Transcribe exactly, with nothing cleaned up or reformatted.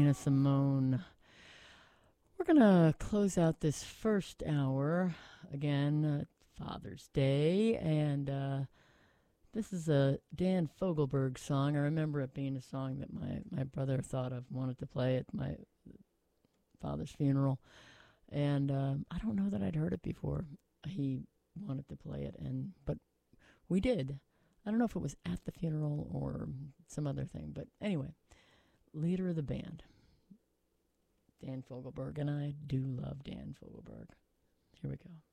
Nina Simone. We're going to close out this first hour, again, uh, Father's Day, and uh, this is a Dan Fogelberg song. I remember it being a song that my, my brother thought of, wanted to play at my father's funeral, and uh, I don't know that I'd heard it before. He wanted to play it, and but we did. I don't know if it was at the funeral or some other thing, but anyway, leader of the band, Dan Fogelberg, and I do love Dan Fogelberg. Here we go.